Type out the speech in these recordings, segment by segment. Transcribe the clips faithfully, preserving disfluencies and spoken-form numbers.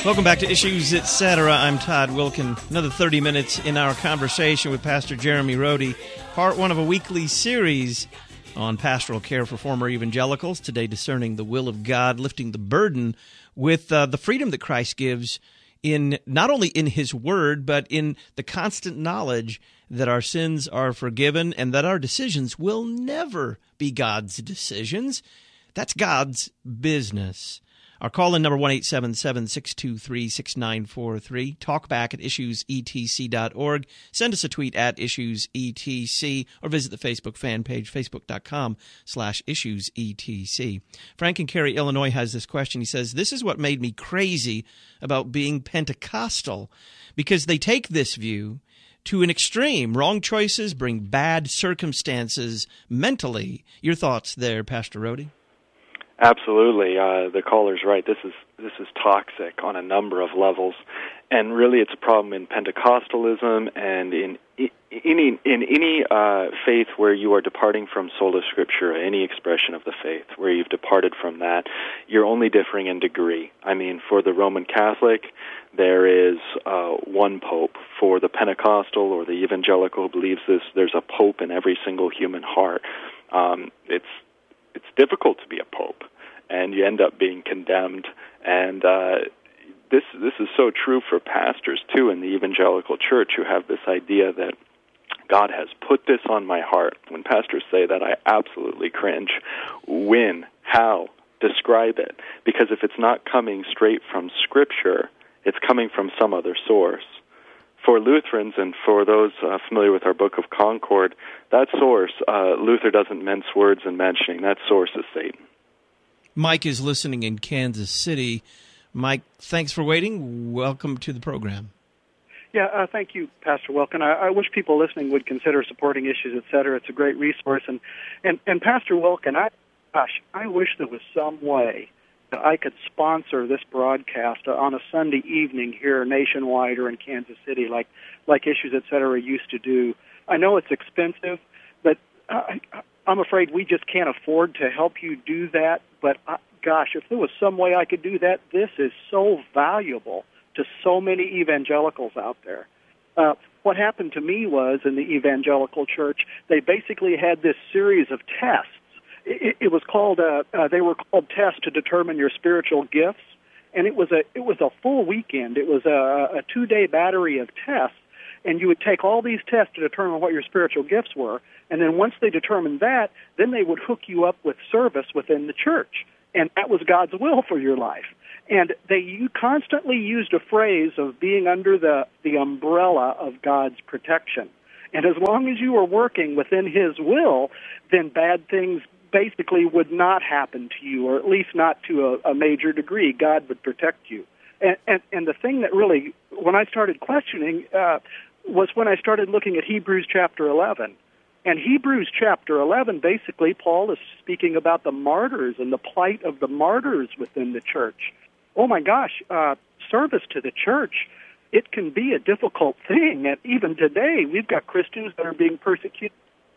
Welcome back to Issues Etc. I'm Todd Wilken. Another thirty minutes in our conversation with Pastor Jeremy Rhodey, part one of a weekly series on pastoral care for former evangelicals. Today, discerning the will of God, lifting the burden with uh, the freedom that Christ gives in not only in His Word, but in the constant knowledge that our sins are forgiven and that our decisions will never be God's decisions. That's God's business. Our call-in number, one eight seven seven, six two three, six nine four three. Talk back at issues e t c dot org. Send us a tweet at issuesetc or visit the Facebook fan page, facebook.com slash issuesetc. Frank in Cary, Illinois has this question. He says, this is what made me crazy about being Pentecostal, because they take this view to an extreme. Wrong choices bring bad circumstances mentally. Your thoughts there, Pastor Rhodey? Absolutely. Uh, the caller's right. This is this is toxic on a number of levels, and really it's a problem in Pentecostalism and in any in any uh, faith where you are departing from sola scriptura, any expression of the faith where you've departed from that. You're only differing in degree. I mean, for the Roman Catholic, there is uh, one pope. For the Pentecostal or the evangelical who believes this, there's a pope in every single human heart. Um, it's it's difficult to be a pope, and you end up being condemned. And uh, this this is so true for pastors, too, in the evangelical church, who have this idea that God has put this on my heart. When pastors say that, I absolutely cringe. When? How? Describe it. Because if it's not coming straight from Scripture, it's coming from some other source. For Lutherans and for those uh, familiar with our Book of Concord, that source, uh, Luther doesn't mince words in mentioning. That source is Satan. Mike is listening in Kansas City. Mike, thanks for waiting. Welcome to the program. Yeah, uh, thank you, Pastor Wilken. I, I wish people listening would consider supporting Issues, et cetera. It's a great resource. And, and, and Pastor Wilken, I, gosh, I wish there was some way that I could sponsor this broadcast on a Sunday evening here nationwide or in Kansas City like like Issues, et cetera, used to do. I know it's expensive, but I, I'm afraid we just can't afford to help you do that. But, I, gosh, if there was some way I could do that, this is so valuable to so many evangelicals out there. Uh, what happened to me was, in the evangelical church, they basically had this series of tests. It, it was called. Uh, uh, they were called tests to determine your spiritual gifts, and it was a it was a full weekend. It was a, a two day battery of tests, and you would take all these tests to determine what your spiritual gifts were. And then once they determined that, then they would hook you up with service within the church, and that was God's will for your life. And they you constantly used a phrase of being under the the umbrella of God's protection. And as long as you were working within His will, then bad things basically would not happen to you, or at least not to a, a major degree. God would protect you. And, and, and the thing that really, when I started questioning, uh, was when I started looking at Hebrews chapter eleven. And Hebrews chapter eleven, basically, Paul is speaking about the martyrs and the plight of the martyrs within the church. Oh my gosh, uh, service to the church, it can be a difficult thing. And even today, we've got Christians that are being persecuted.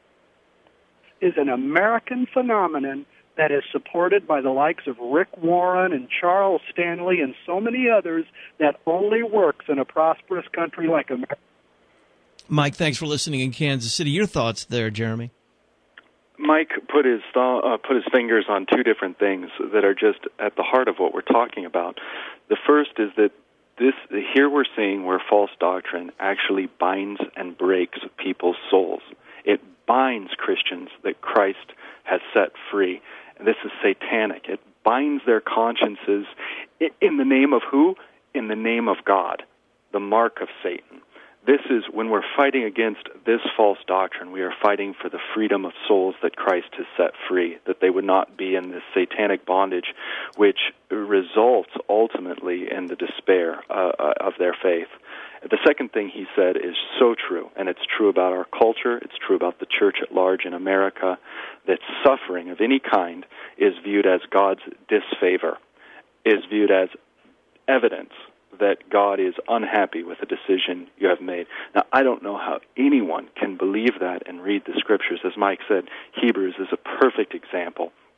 Is an American phenomenon that is supported by the likes of Rick Warren and Charles Stanley and so many others that only works in a prosperous country like America. Mike, thanks for listening in Kansas City. Your thoughts there, Jeremy? Mike put his th- uh, put his fingers on two different things that are just at the heart of what we're talking about. The first is that this here we're seeing where false doctrine actually binds and breaks people's souls. It binds Christians that Christ has set free. And this is satanic. It binds their consciences in the name of who? In the name of God, the mark of Satan. This is, when we're fighting against this false doctrine, we are fighting for the freedom of souls that Christ has set free, that they would not be in this satanic bondage, which results ultimately in the despair uh, of their faith. The second thing he said is so true, and it's true about our culture, it's true about the church at large in America, that suffering of any kind is viewed as God's disfavor, is viewed as evidence that God is unhappy with the decision you have made. Now, I don't know how anyone can believe that and read the Scriptures. As Mike said, Hebrews is a perfect example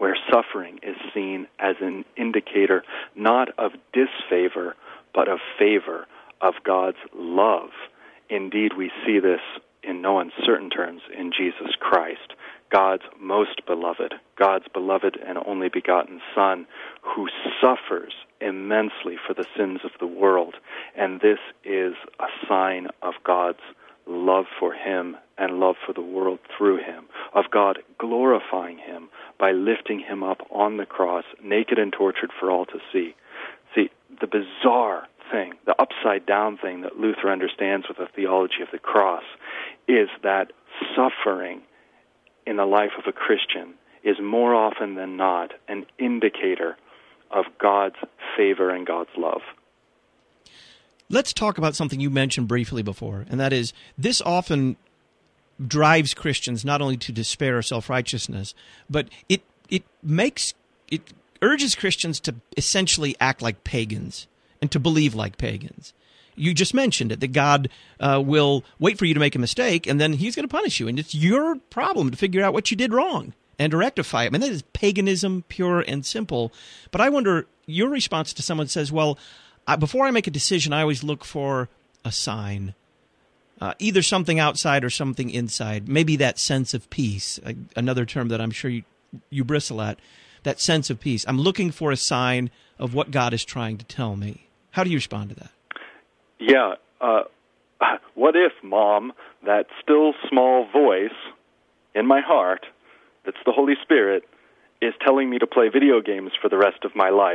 where suffering is seen as an indicator not of disfavor, but of favor, of God's love. Indeed, we see this in no uncertain terms in Jesus Christ, God's most beloved, God's beloved and only begotten Son, who suffers immensely for the sins of the world. And this is a sign of God's love for him and love for the world through him, of God glorifying him by lifting him up on the cross, naked and tortured for all to see. See, the bizarre thing, the upside-down thing that Luther understands with the theology of the cross is that suffering in the life of a Christian is more often than not an indicator of God's favor and God's love. Let's talk about something you mentioned briefly before, and that is this often drives Christians not only to despair or self-righteousness, but it it makes it urges Christians to essentially act like pagans and to believe like pagans. You just mentioned it, that God uh, will wait for you to make a mistake, and then he's going to punish you. And it's your problem to figure out what you did wrong and to rectify it. I mean, that is paganism, pure and simple. But I wonder, your response to someone says, well, I, before I make a decision, I always look for a sign, uh, either something outside or something inside. Maybe that sense of peace, uh, another term that I'm sure you, you bristle at, that sense of peace. I'm looking for a sign of what God is trying to tell me. How do you respond to that? Yeah, uh, what if, Mom, that still small voice in my heart, that's the Holy Spirit, is telling me to play video games for the rest of my life?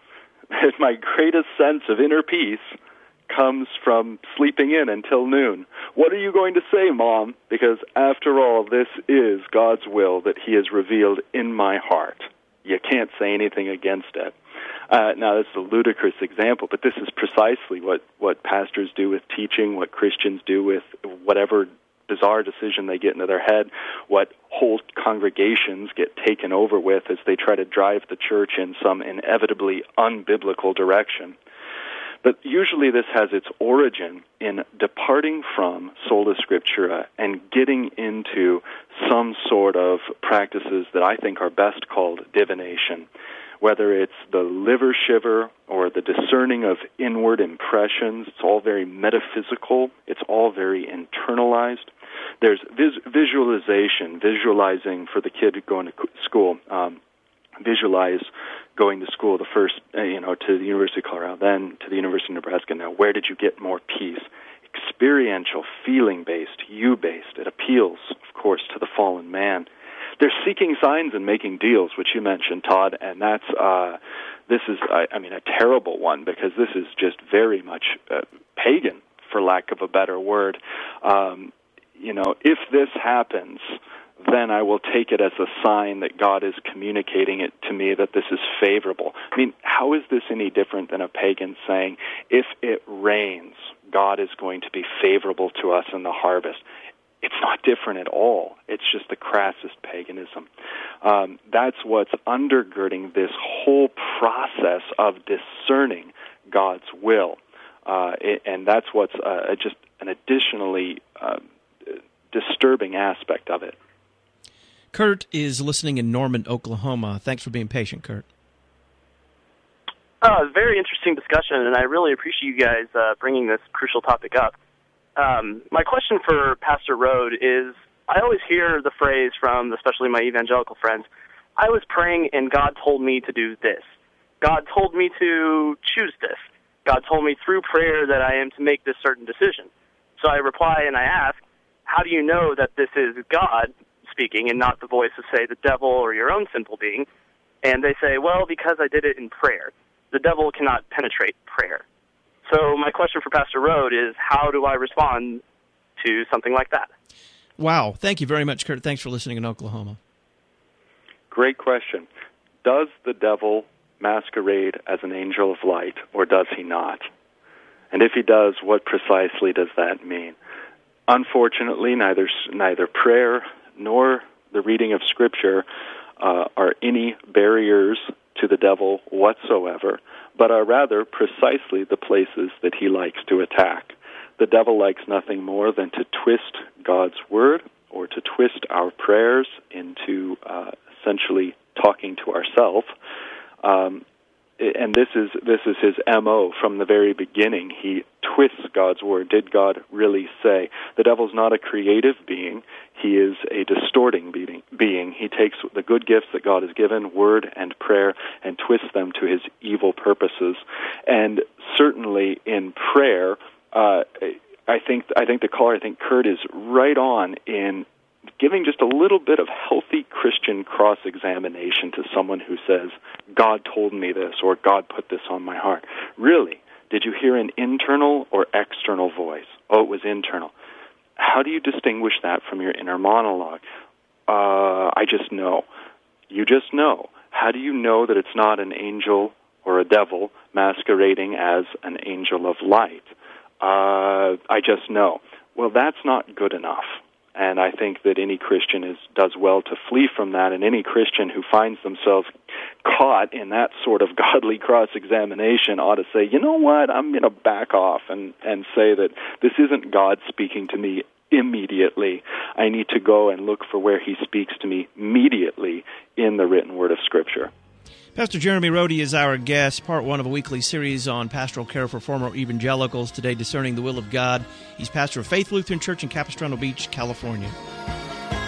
My greatest sense of inner peace comes from sleeping in until noon. What are you going to say, Mom? Because after all, this is God's will that he has revealed in my heart. You can't say anything against it. Uh, now, this is a ludicrous example, but this is precisely what, what pastors do with teaching, what Christians do with whatever bizarre decision they get into their head, what whole congregations get taken over with as they try to drive the church in some inevitably unbiblical direction. But usually this has its origin in departing from sola scriptura and getting into some sort of practices that I think are best called divination. Whether it's the liver shiver or the discerning of inward impressions, it's all very metaphysical. It's all very internalized. There's vis- visualization, visualizing for the kid going to school. Um, visualize going to school, the first, uh, you know, to the University of Colorado, then to the University of Nebraska. Now, where did you get more peace? Experiential, feeling-based, you-based. It appeals, of course, to the fallen man. They're seeking signs and making deals, which you mentioned, Todd, and that's uh, this is, I, I mean, a terrible one because this is just very much uh, pagan, for lack of a better word. Um, you know, if this happens, then I will take it as a sign that God is communicating it to me that this is favorable. I mean, how is this any different than a pagan saying, if it rains, God is going to be favorable to us in the harvest? It's not different at all. It's just the crassest paganism. Um, that's what's undergirding this whole process of discerning God's will. Uh, it, and that's what's uh, just an additionally uh, disturbing aspect of it. Kurt is listening in Norman, Oklahoma. Thanks for being patient, Kurt. Uh, very interesting discussion, and I really appreciate you guys uh, bringing this crucial topic up. Um, my question for Pastor Rode is, I always hear the phrase from, especially my evangelical friends, I was praying and God told me to do this. God told me to choose this. God told me through prayer that I am to make this certain decision. So I reply and I ask, how do you know that this is God speaking and not the voice of, say, the devil or your own sinful being? And they say, well, because I did it in prayer. The devil cannot penetrate prayer. So my question for Pastor Rode is, how do I respond to something like that? Wow. Thank you very much, Kurt. Thanks for listening in Oklahoma. Great question. Does the devil masquerade as an angel of light, or does he not? And if he does, what precisely does that mean? Unfortunately, neither neither prayer nor the reading of Scripture uh, are any barriers to the devil whatsoever, but are rather precisely the places that he likes to attack. The devil likes nothing more than to twist God's word or to twist our prayers into uh, essentially talking to ourselves. Um, and this is this is his M O from the very beginning. He twists God's word. Did God really say? The devil's not a creative being. He is a distorting being. being. He takes the good gifts that God has given, word and prayer, and twists them to his evil purposes. And certainly in prayer, uh, I think I think the caller, I think Kurt, is right on in giving just a little bit of healthy Christian cross-examination to someone who says, God told me this, or God put this on my heart. Really, did you hear an internal or external voice? Oh, it was internal. How do you distinguish that from your inner monologue? Uh, I just know. You just know. How do you know that it's not an angel or a devil masquerading as an angel of light? Uh, I just know. Well, that's not good enough. And I think that any Christian is does well to flee from that, and any Christian who finds themselves caught in that sort of godly cross-examination ought to say, you know what, I'm going to back off and, and say that this isn't God speaking to me immediately. I need to go and look for where he speaks to me immediately in the written word of Scripture. Pastor Jeremy Rode is our guest, part one of a weekly series on pastoral care for former evangelicals, today discerning the will of God. He's pastor of Faith Lutheran Church in Capistrano Beach, California.